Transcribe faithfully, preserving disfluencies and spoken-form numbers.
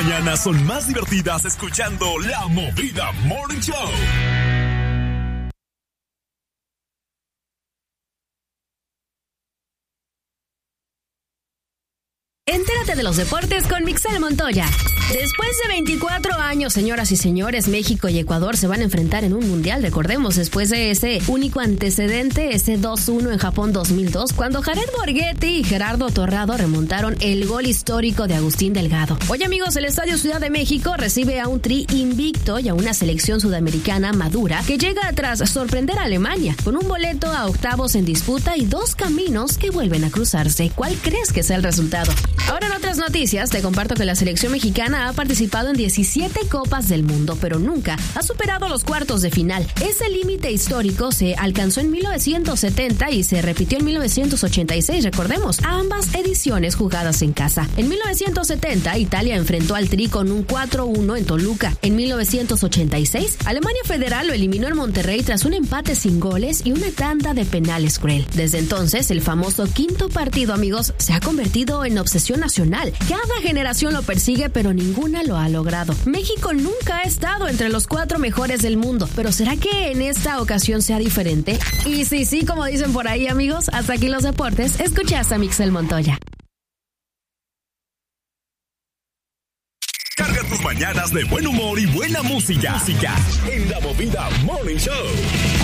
mañanas son más divertidas escuchando La Movida Morning Show. Entérate de los deportes con Mixel Montoya. Después de veinticuatro años, señoras y señores, México y Ecuador se van a enfrentar en un mundial. Recordemos, después de ese único antecedente, ese dos uno en Japón dos mil dos, cuando Jared Borghetti y Gerardo Torrado remontaron el gol histórico de Agustín Delgado. Hoy, amigos, el Estadio Ciudad de México recibe a un Tri invicto y a una selección sudamericana madura que llega tras sorprender a Alemania, con un boleto a octavos en disputa y dos caminos que vuelven a cruzarse. ¿Cuál crees que sea el resultado? Ahora, en otras noticias, te comparto que la selección mexicana ha participado en diecisiete Copas del Mundo, pero nunca ha superado los cuartos de final. Ese límite histórico se alcanzó en mil novecientos setenta y se repitió en mil novecientos ochenta y seis, recordemos, ambas ediciones jugadas en casa. En mil novecientos setenta, Italia enfrentó al Tri con un cuatro uno en Toluca. En mil novecientos ochenta y seis, Alemania Federal lo eliminó en Monterrey tras un empate sin goles y una tanda de penales cruel. Desde entonces, el famoso quinto partido, amigos, se ha convertido en obsesión nacional. Cada generación lo persigue, pero ninguna lo ha logrado. México nunca ha estado entre los cuatro mejores del mundo, pero ¿será que en esta ocasión sea diferente? Y sí, sí, como dicen por ahí, amigos, hasta aquí los deportes. Escuchaste a Mixel Montoya. Carga tus mañanas de buen humor y buena música. Música en La Movida Morning Show.